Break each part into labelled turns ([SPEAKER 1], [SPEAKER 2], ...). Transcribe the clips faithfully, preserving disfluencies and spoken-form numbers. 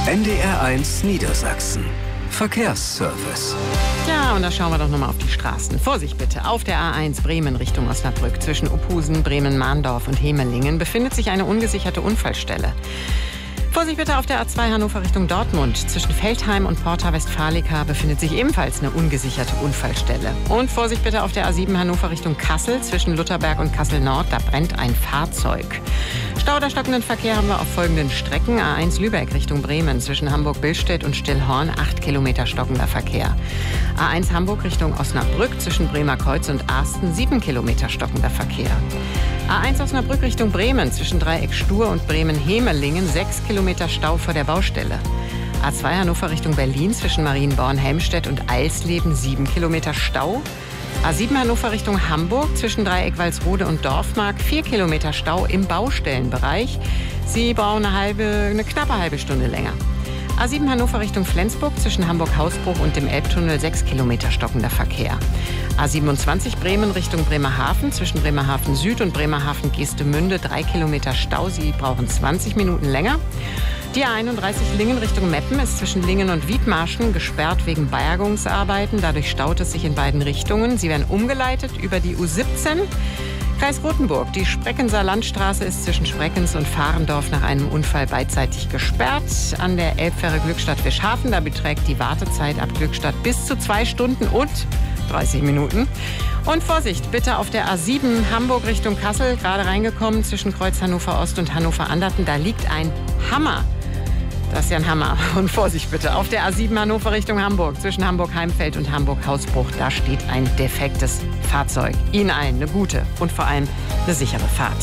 [SPEAKER 1] N D R eins Niedersachsen. Verkehrsservice.
[SPEAKER 2] Ja, und da schauen wir doch nochmal auf die Straßen. Vorsicht bitte, auf der A eins Bremen Richtung Osnabrück zwischen Uphusen, Bremen-Mahndorf und Hemelingen befindet sich eine ungesicherte Unfallstelle. Vorsicht bitte auf der A zwei Hannover Richtung Dortmund. Zwischen Veltheim und Porta Westfalica befindet sich ebenfalls eine ungesicherte Unfallstelle. Und Vorsicht bitte auf der A sieben Hannover Richtung Kassel. Zwischen Lutherberg und Kassel-Nord, da brennt ein Fahrzeug. Stau oder stockenden Verkehr haben wir auf folgenden Strecken. A eins Lübeck Richtung Bremen. Zwischen Hamburg-Billstedt und Stillhorn, acht Kilometer stockender Verkehr. A eins Hamburg Richtung Osnabrück. Zwischen Bremer Kreuz und Arsten, sieben Kilometer stockender Verkehr. A eins Osnabrück Richtung Bremen. Zwischen Dreieck Stur und Bremen-Hemelingen, sechs Kilometer Stau vor der Baustelle. A zwei Hannover Richtung Berlin. Zwischen Marienborn-Helmstedt und Eisleben, sieben Kilometer Stau. A sieben Hannover Richtung Hamburg. Zwischen Dreieck Walsrode und Dorfmark, vier Kilometer Stau im Baustellenbereich. Sie brauchen eine, halbe, eine knappe halbe Stunde länger. A sieben Hannover Richtung Flensburg. Zwischen Hamburg-Hausbruch und dem Elbtunnel, sechs Kilometer stockender Verkehr. A siebenundzwanzig Bremen Richtung Bremerhaven. Zwischen Bremerhaven Süd und Bremerhaven Geestemünde, drei Kilometer Stau. Sie brauchen zwanzig Minuten länger. Die A einunddreißig Lingen Richtung Meppen ist zwischen Lingen und Wiedmarschen gesperrt wegen Bergungsarbeiten. Dadurch staut es sich in beiden Richtungen. Sie werden umgeleitet über die U siebzehn. Kreis Rothenburg. Die Spreckenser Landstraße ist zwischen Spreckens und Fahrendorf nach einem Unfall beidseitig gesperrt. An der Elbfähre Glückstadt-Wischhafen, da beträgt die Wartezeit ab Glückstadt bis zu zwei Stunden und dreißig Minuten. Und Vorsicht, bitte auf der A sieben Hamburg Richtung Kassel, gerade reingekommen zwischen Kreuz Hannover Ost und Hannover Anderten. Da liegt ein Hammer. Das ist ja ein Hammer. Und Vorsicht bitte, auf der A sieben Hannover Richtung Hamburg, zwischen Hamburg-Heimfeld und Hamburg-Hausbruch, da steht ein defektes Fahrzeug. Ihnen allen eine gute und vor allem eine sichere Fahrt.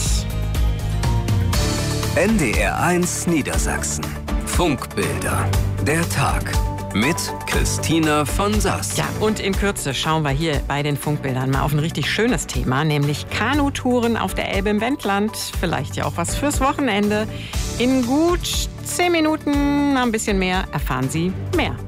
[SPEAKER 1] N D R eins Niedersachsen. Funkbilder. Der Tag. Mit Christina von Sass.
[SPEAKER 2] Ja, und in Kürze schauen wir hier bei den Funkbildern mal auf ein richtig schönes Thema, nämlich Kanutouren auf der Elbe im Wendland. Vielleicht ja auch was fürs Wochenende. In gut zehn Minuten, ein bisschen mehr, erfahren Sie mehr.